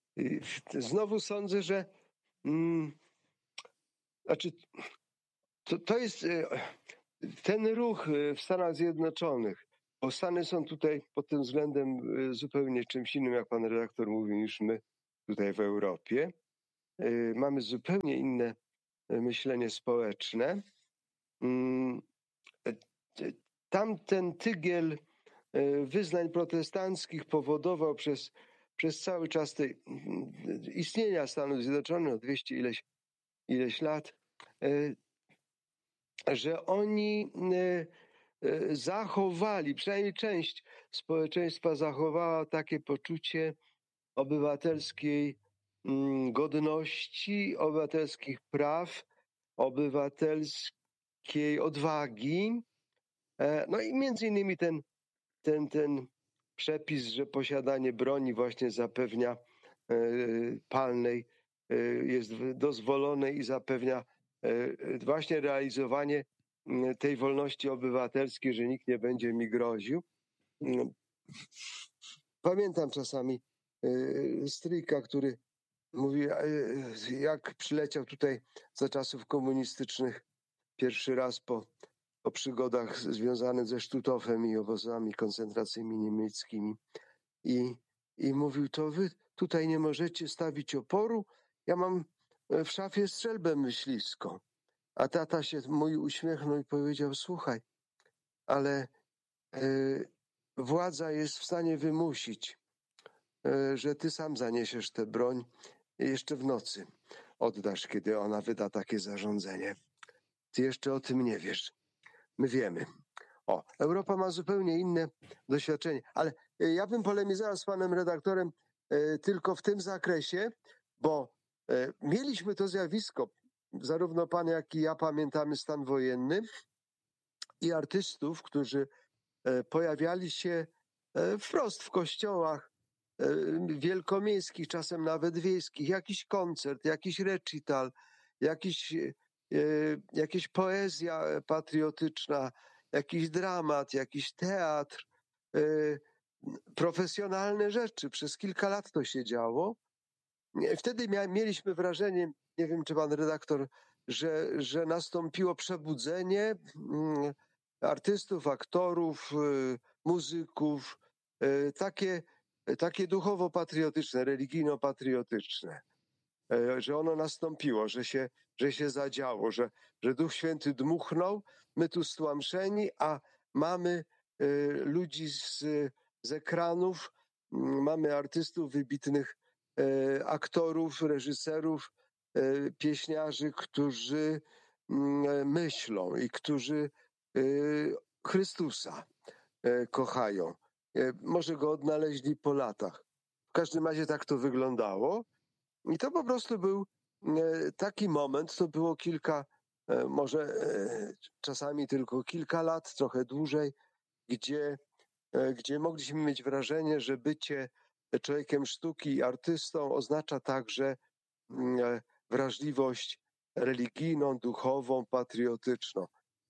Znowu sądzę, że to jest ten ruch w Stanach Zjednoczonych, bo Stany są tutaj pod tym względem zupełnie czymś innym, jak pan redaktor mówił, niż my tutaj w Europie. Mamy zupełnie inne myślenie społeczne. Tamten tygiel wyznań protestanckich powodował przez cały czas istnienia Stanów Zjednoczonych, 200 ileś lat, że oni zachowali, przynajmniej część społeczeństwa zachowała takie poczucie obywatelskiej godności, obywatelskich praw, obywatelskiej odwagi. No i między innymi ten przepis, że posiadanie broni właśnie zapewnia palnej jest dozwolone i zapewnia właśnie realizowanie tej wolności obywatelskiej, że nikt nie będzie mi groził. Pamiętam czasami stryjka, który mówi, jak przyleciał tutaj za czasów komunistycznych pierwszy raz po przygodach związanych ze Sztutofem i obozami koncentracyjnymi niemieckimi i mówił, to wy tutaj nie możecie stawić oporu, ja mam w szafie strzelbę myśliwską. A tata się mój uśmiechnął i powiedział, słuchaj, ale władza jest w stanie wymusić, że ty sam zaniesiesz tę broń jeszcze w nocy. Oddasz, kiedy ona wyda takie zarządzenie. Ty jeszcze o tym nie wiesz. My wiemy. Europa ma zupełnie inne doświadczenie, ale ja bym polemizował z panem redaktorem tylko w tym zakresie, bo mieliśmy to zjawisko, zarówno pan, jak i ja pamiętamy stan wojenny i artystów, którzy pojawiali się wprost w kościołach wielkomiejskich, czasem nawet wiejskich, jakiś koncert, jakiś recital, jakaś poezja patriotyczna, jakiś dramat, jakiś teatr, profesjonalne rzeczy. Przez kilka lat to się działo. Wtedy mieliśmy wrażenie, nie wiem czy pan redaktor, że nastąpiło przebudzenie artystów, aktorów, muzyków, takie duchowo-patriotyczne, religijno-patriotyczne, że ono nastąpiło, że się zadziało, że Duch Święty dmuchnął, my tu stłamszeni, a mamy ludzi z ekranów, mamy artystów, wybitnych aktorów, reżyserów, pieśniarzy, którzy myślą i którzy Chrystusa kochają. Może go odnaleźli po latach. W każdym razie tak to wyglądało. I to po prostu był taki moment, to było może czasami tylko kilka lat, trochę dłużej, gdzie mogliśmy mieć wrażenie, że bycie człowiekiem sztuki i artystą oznacza także wrażliwość religijną, duchową, patriotyczną.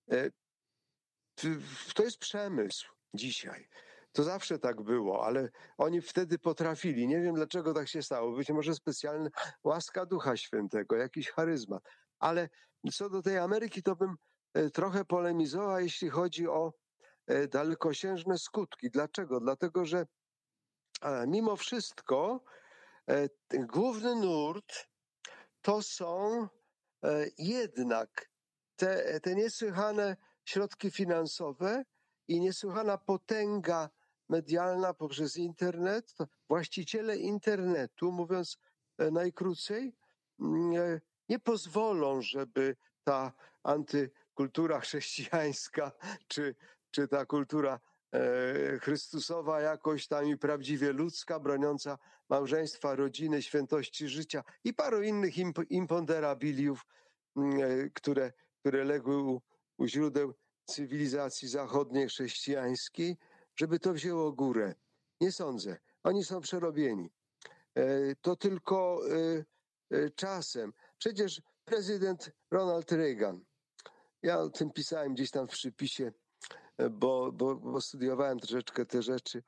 To jest przemysł dzisiaj. To zawsze tak było, ale oni wtedy potrafili. Nie wiem, dlaczego tak się stało. Być może specjalna łaska Ducha Świętego, jakiś charyzmat. Ale co do tej Ameryki, to bym trochę polemizował, jeśli chodzi o dalekosiężne skutki. Dlaczego? Dlatego, że mimo wszystko główny nurt to są jednak te niesłychane środki finansowe i niesłychana potęga medialna poprzez internet. To właściciele internetu, mówiąc najkrócej, nie pozwolą, żeby ta antykultura chrześcijańska czy ta kultura chrystusowa jakoś tam i prawdziwie ludzka, broniąca małżeństwa, rodziny, świętości życia i paru innych imponderabiliów, które legły u źródeł cywilizacji zachodniej, chrześcijańskiej, żeby to wzięło górę. Nie sądzę. Oni są przerobieni. To tylko czasem. Przecież prezydent Ronald Reagan, ja o tym pisałem gdzieś tam w przypisie, bo studiowałem troszeczkę te rzeczy.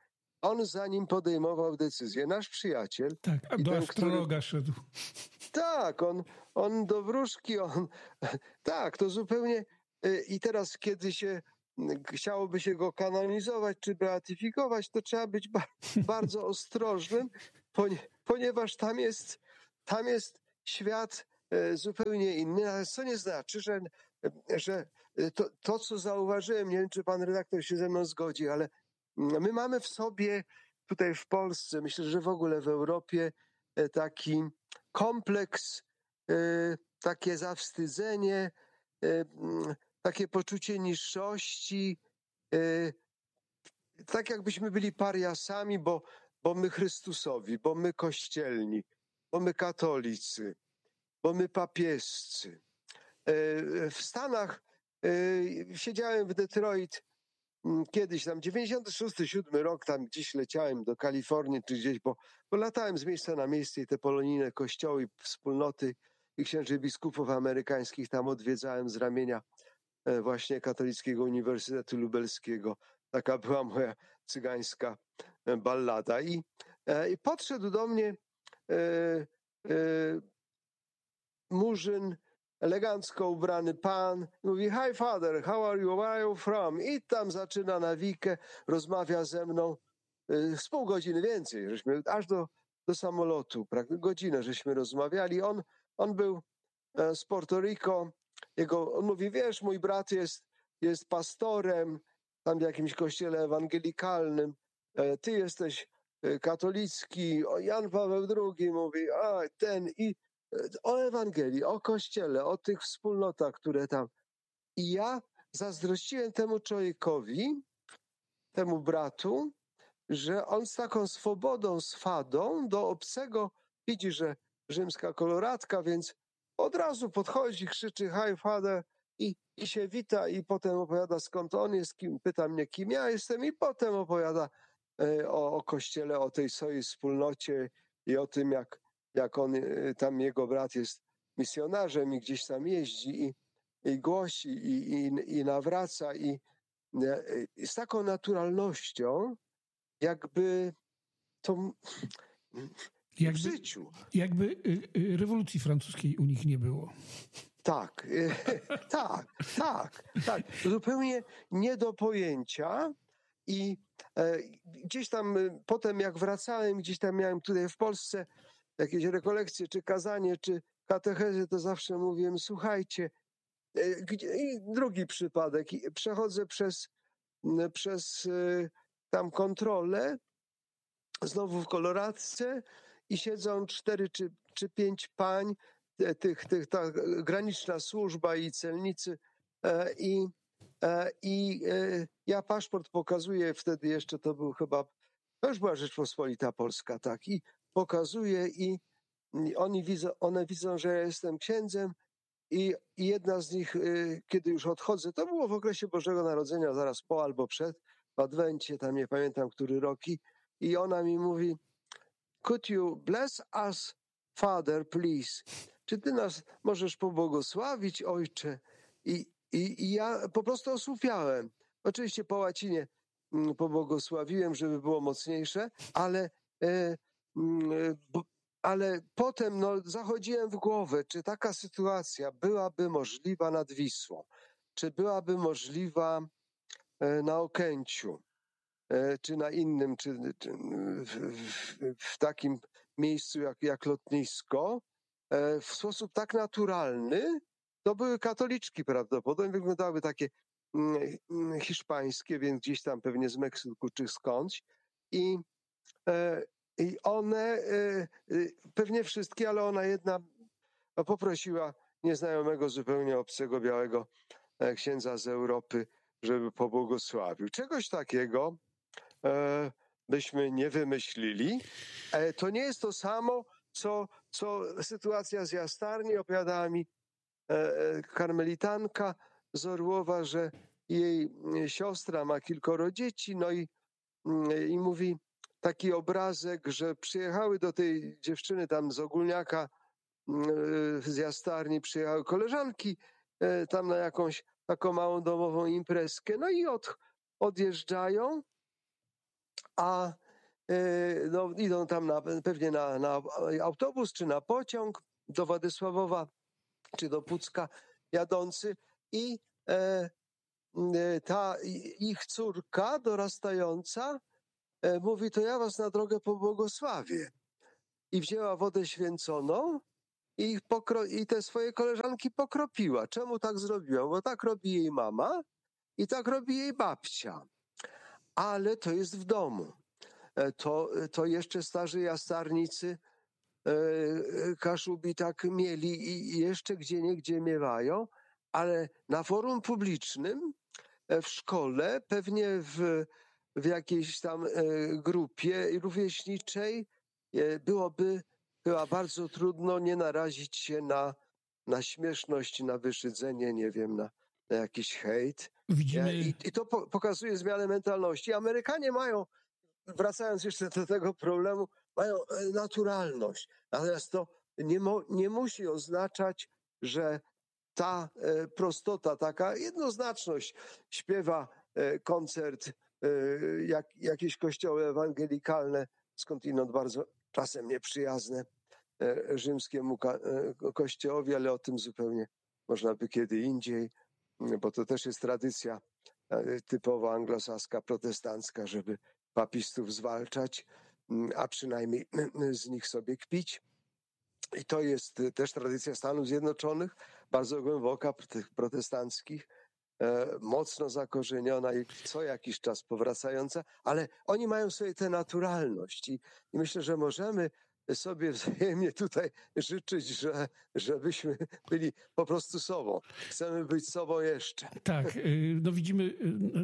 on zanim podejmował decyzję, nasz przyjaciel. Tak, i do ten, astrologa szedł. Tak, on do wróżki, tak, to zupełnie. I teraz, kiedy chciałoby się go kanonizować czy beatyfikować, to trzeba być bardzo ostrożnym, ponieważ tam jest świat zupełnie inny, ale co nie znaczy, że to, co zauważyłem, nie wiem, czy pan redaktor się ze mną zgodzi, ale my mamy w sobie tutaj w Polsce, myślę, że w ogóle w Europie taki kompleks, takie zawstydzenie, takie poczucie niższości, tak jakbyśmy byli pariasami, bo my Chrystusowi, bo my kościelni, bo my katolicy, bo my papiescy. W Stanach siedziałem w Detroit kiedyś tam, 96-7 rok, tam gdzieś leciałem do Kalifornii czy gdzieś, bo latałem z miejsca na miejsce i te polonijne kościoły, wspólnoty i księży biskupów amerykańskich tam odwiedzałem z ramienia właśnie Katolickiego Uniwersytetu Lubelskiego. Taka była moja cygańska ballada. I podszedł do mnie murzyn, elegancko ubrany pan, mówi: "Hi father, how are you, where are you from?" I tam zaczyna nawikę, rozmawia ze mną z pół godziny więcej, żeśmy aż do samolotu, godzinę żeśmy rozmawiali. On był z Porto Rico, on mówi: "Wiesz, mój brat jest pastorem tam w jakimś kościele ewangelikalnym, ty jesteś katolicki." Jan Paweł II mówi, i o Ewangelii, o Kościele, o tych wspólnotach, które tam. I ja zazdrościłem temu człowiekowi, temu bratu, że on z taką swobodą, swadą do obcego widzi, że rzymska koloratka, więc od razu podchodzi, krzyczy: "Hi father", i się wita, i potem opowiada, skąd on jest, pyta mnie, kim ja jestem, i potem opowiada o Kościele, o tej swojej wspólnocie i o tym, jak on, tam jego brat jest misjonarzem i gdzieś tam jeździ i głosi i nawraca i z taką naturalnością, jakby to w życiu. Jakby rewolucji francuskiej u nich nie było. Tak, tak. Zupełnie nie do pojęcia. I gdzieś tam potem, jak wracałem, gdzieś tam miałem tutaj w Polsce jakieś rekolekcje, czy kazanie, czy katechezy, to zawsze mówiłem: "Słuchajcie", i drugi przypadek, przechodzę przez tam kontrolę, znowu w koloradce, i siedzą 4 czy 5 pań, ta graniczna służba i celnicy, ja paszport pokazuję, wtedy jeszcze to był chyba, to już była Rzeczpospolita Polska, tak, i pokazuję, i one widzą, że ja jestem księdzem, i jedna z nich, kiedy już odchodzę, to było w okresie Bożego Narodzenia, zaraz po albo przed, w Adwencie, tam nie pamiętam, który rok, i ona mi mówi: "Could you bless us, Father, please?" Czy ty nas możesz pobłogosławić, ojcze? I ja po prostu osłupiałem. Oczywiście po łacinie pobłogosławiłem, żeby było mocniejsze, ale potem zachodziłem w głowę, czy taka sytuacja byłaby możliwa nad Wisłą, czy byłaby możliwa na Okęciu, czy na innym, czy w takim miejscu jak lotnisko, w sposób tak naturalny. To były katoliczki prawdopodobnie, wyglądały takie hiszpańskie, więc gdzieś tam pewnie z Meksyku czy skądś. I one, pewnie wszystkie, ale ona jedna poprosiła nieznajomego, zupełnie obcego, białego księdza z Europy, żeby pobłogosławił. Czegoś takiego byśmy nie wymyślili. To nie jest to samo, co sytuacja z Jastarni. Opowiadała mi karmelitanka z Orłowa, że jej siostra ma kilkoro dzieci, i mówi taki obrazek, że przyjechały do tej dziewczyny tam z Ogólniaka, z Jastarni, przyjechały koleżanki tam na jakąś taką małą domową imprezkę, i odjeżdżają, a no, idą tam pewnie na autobus czy na pociąg do Władysławowa czy do Pucka jadący i ta ich córka dorastająca mówi, to ja was na drogę pobłogosławię. I wzięła wodę święconą i te swoje koleżanki pokropiła. Czemu tak zrobiła? Bo tak robi jej mama i tak robi jej babcia. Ale to jest w domu. To jeszcze starzy jastarnicy Kaszubi tak mieli i jeszcze gdzieniegdzie miewają, ale na forum publicznym, w szkole, pewnie w jakiejś tam grupie rówieśniczej byłoby chyba bardzo trudno nie narazić się na śmieszność, na wyszydzenie, nie wiem, na jakiś hejt. Widzimy... I to pokazuje zmianę mentalności. Amerykanie mają, wracając jeszcze do tego problemu, mają naturalność. Natomiast to nie musi oznaczać, że ta prostota, taka jednoznaczność, śpiewa koncert, jakieś kościoły ewangelikalne, skądinąd bardzo czasem nieprzyjazne rzymskiemu kościołowi, ale o tym zupełnie można by kiedy indziej, bo to też jest tradycja typowo anglosaska, protestancka, żeby papistów zwalczać, a przynajmniej z nich sobie kpić. I to jest też tradycja Stanów Zjednoczonych, bardzo głęboka, tych protestanckich, mocno zakorzeniona i co jakiś czas powracająca, ale oni mają sobie tę naturalność i myślę, że możemy sobie wzajemnie tutaj życzyć, żebyśmy byli po prostu sobą. Chcemy być sobą jeszcze. Tak, no widzimy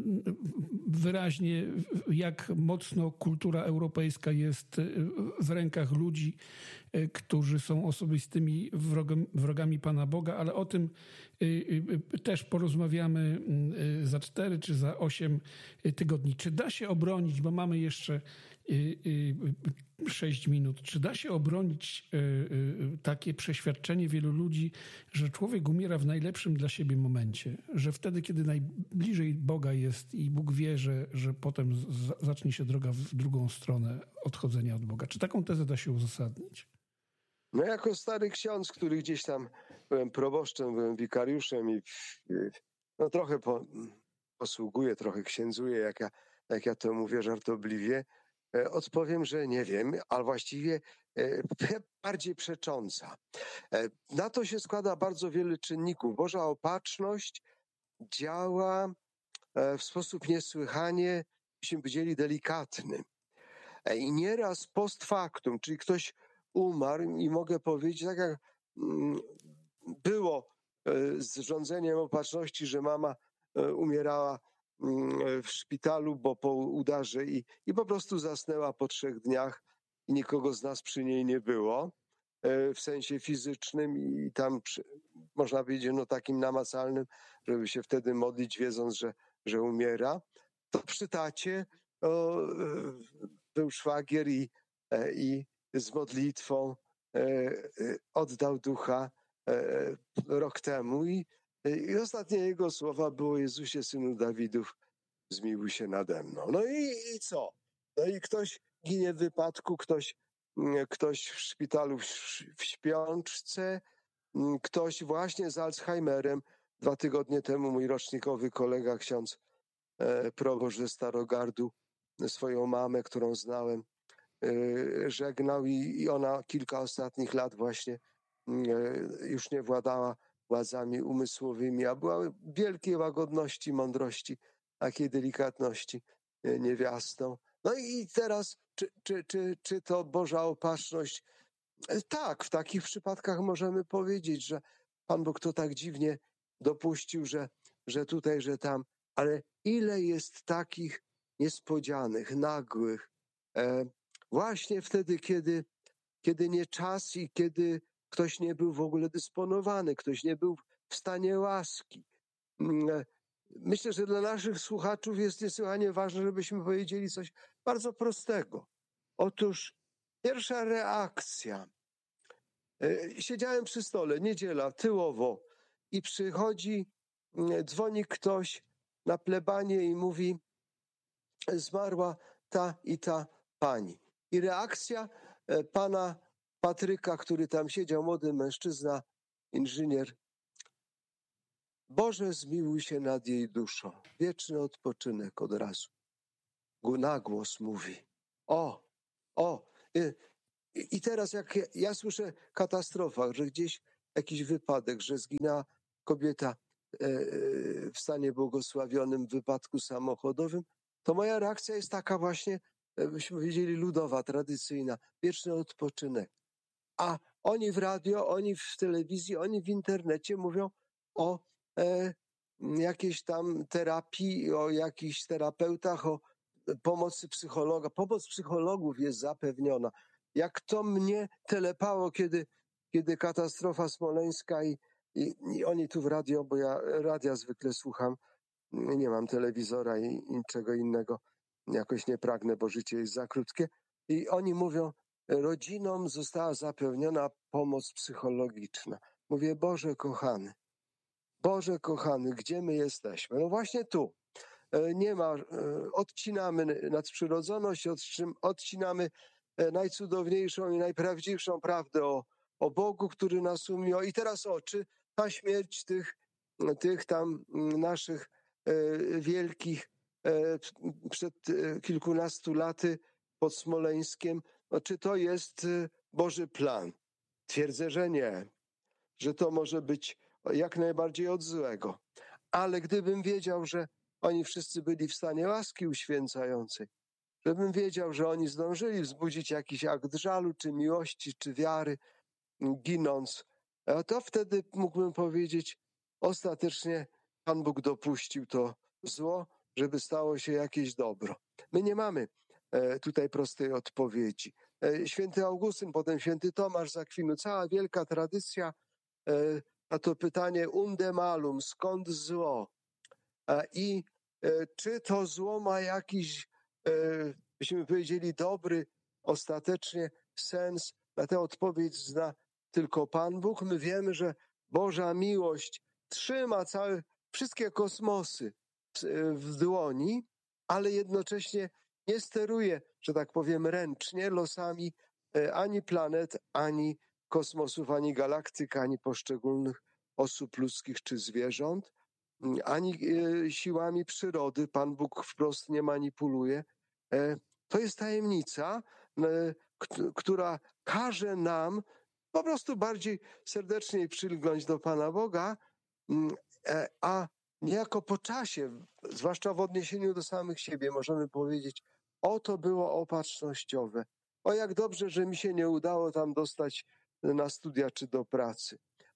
wyraźnie, jak mocno kultura europejska jest w rękach ludzi, którzy są osobistymi wrogami Pana Boga, ale o tym też porozmawiamy za 4 czy za 8 tygodni. Czy da się obronić, bo mamy jeszcze 6 minut, czy da się obronić takie przeświadczenie wielu ludzi, że człowiek umiera w najlepszym dla siebie momencie, że wtedy, kiedy najbliżej Boga jest i Bóg wie, że potem zacznie się droga w drugą stronę odchodzenia od Boga. Czy taką tezę da się uzasadnić? No jako stary ksiądz, który gdzieś tam byłem proboszczem, byłem wikariuszem i no trochę posługuję, trochę księdzuję, jak ja to mówię żartobliwie, odpowiem, że nie wiem, ale właściwie bardziej przecząca. Na to się składa bardzo wiele czynników. Boża opatrzność działa w sposób niesłychanie, byśmy powiedzieli, delikatny. I nieraz post factum, czyli ktoś umarł i mogę powiedzieć, tak jak było z rządzeniem opatrzności, że mama umierała w szpitalu, bo po udarze i po prostu zasnęła po 3 dniach i nikogo z nas przy niej nie było w sensie fizycznym i tam można powiedzieć no takim namacalnym, żeby się wtedy modlić, wiedząc, że umiera. To przy tacie był szwagier i z modlitwą oddał ducha rok temu i ostatnie jego słowa było: Jezusie, Synu Dawidów, zmiłuj się nade mną. No i co? No i ktoś ginie w wypadku, ktoś w szpitalu w śpiączce, ktoś właśnie z Alzheimerem. 2 tygodnie temu mój rocznikowy kolega, ksiądz proboszcz ze Starogardu, swoją mamę, którą znałem, żegnał i ona kilka ostatnich lat właśnie już nie władała władzami umysłowymi, a była wielkiej łagodności, mądrości, takiej delikatności niewiastą. No i teraz, czy to Boża opatrzność? Tak, w takich przypadkach możemy powiedzieć, że Pan Bóg to tak dziwnie dopuścił, że tutaj, że tam, ale ile jest takich niespodzianych, nagłych, właśnie wtedy, kiedy nie czas i kiedy ktoś nie był w ogóle dysponowany, ktoś nie był w stanie łaski. Myślę, że dla naszych słuchaczów jest niesłychanie ważne, żebyśmy powiedzieli coś bardzo prostego. Otóż pierwsza reakcja. Siedziałem przy stole, niedziela, tyłowo i dzwoni ktoś na plebanie i mówi: zmarła ta i ta pani. I reakcja pana Patryka, który tam siedział, młody mężczyzna, inżynier: Boże, zmiłuj się nad jej duszą. Wieczny odpoczynek od razu. Na głos mówi. I teraz jak ja słyszę katastrofach, że gdzieś jakiś wypadek, że zginęła kobieta w stanie błogosławionym w wypadku samochodowym, to moja reakcja jest taka właśnie, byśmy powiedzieli, ludowa, tradycyjna. Wieczny odpoczynek. A oni w radio, oni w telewizji, oni w internecie mówią o jakiejś tam terapii, o jakichś terapeutach, o pomocy psychologa. Pomoc psychologów jest zapewniona. Jak to mnie telepało, kiedy katastrofa smoleńska i oni tu w radio, bo ja radia zwykle słucham, nie mam telewizora i niczego innego, jakoś nie pragnę, bo życie jest za krótkie. I oni mówią, rodzinom została zapewniona pomoc psychologiczna. Mówię, Boże kochany, gdzie my jesteśmy? No właśnie tu. Nie ma, odcinamy nadprzyrodzoność, odcinamy najcudowniejszą i najprawdziwszą prawdę o Bogu, który nas umiłował. I teraz czy ta śmierć tych tam naszych wielkich przed kilkunastu laty pod Smoleńskiem, czy to jest Boży plan? Twierdzę, że nie, że to może być jak najbardziej od złego. Ale gdybym wiedział, że oni wszyscy byli w stanie łaski uświęcającej, żebym wiedział, że oni zdążyli wzbudzić jakiś akt żalu, czy miłości, czy wiary, ginąc, to wtedy mógłbym powiedzieć, ostatecznie Pan Bóg dopuścił to zło, żeby stało się jakieś dobro. My nie mamy tutaj prostej odpowiedzi. Święty Augustyn, potem święty Tomasz z Akwinu, cała wielka tradycja na to pytanie unde malum, skąd zło? I czy to zło ma jakiś, byśmy powiedzieli, dobry ostatecznie sens? Na tę odpowiedź zna tylko Pan Bóg. My wiemy, że Boża miłość trzyma wszystkie kosmosy w dłoni, ale jednocześnie nie steruje, że tak powiem, ręcznie losami ani planet, ani kosmosów, ani galaktyk, ani poszczególnych osób ludzkich czy zwierząt, ani siłami przyrody. Pan Bóg wprost nie manipuluje. To jest tajemnica, która każe nam po prostu bardziej serdecznie przylgnąć do Pana Boga, a niejako po czasie, zwłaszcza w odniesieniu do samych siebie, możemy powiedzieć, to było opatrznościowe. Jak dobrze, że mi się nie udało tam dostać na studia czy do pracy.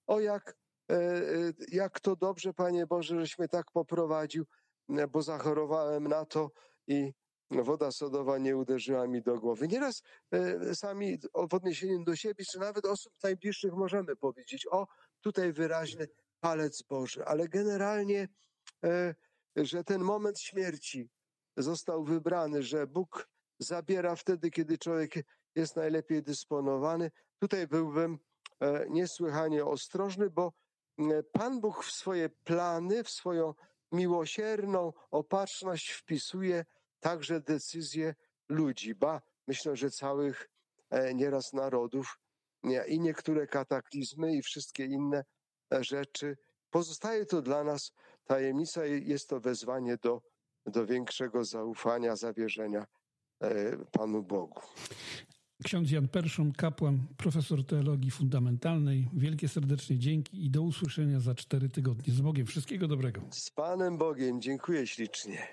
Jak to dobrze, Panie Boże, żeś mnie tak poprowadził, bo zachorowałem na to i woda sodowa nie uderzyła mi do głowy. Nieraz sami w odniesieniu do siebie, czy nawet osób najbliższych możemy powiedzieć, tutaj wyraźny palec Boży, ale generalnie, że ten moment śmierci został wybrany, że Bóg zabiera wtedy, kiedy człowiek jest najlepiej dysponowany. Tutaj byłbym niesłychanie ostrożny, bo Pan Bóg w swoje plany, w swoją miłosierną opatrzność wpisuje także decyzje ludzi, myślę, że całych nieraz narodów i niektóre kataklizmy i wszystkie inne rzeczy. Pozostaje to dla nas tajemnica i jest to wezwanie do większego zaufania, zawierzenia Panu Bogu. Ksiądz Jan Perszun, kapłan, profesor teologii fundamentalnej. Wielkie serdecznie dzięki i do usłyszenia za 4 tygodnie. Z Bogiem. Wszystkiego dobrego. Z Panem Bogiem. Dziękuję ślicznie.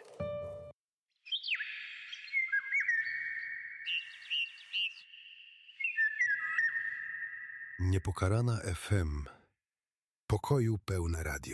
Niepokalana FM. Pokoju pełne radio.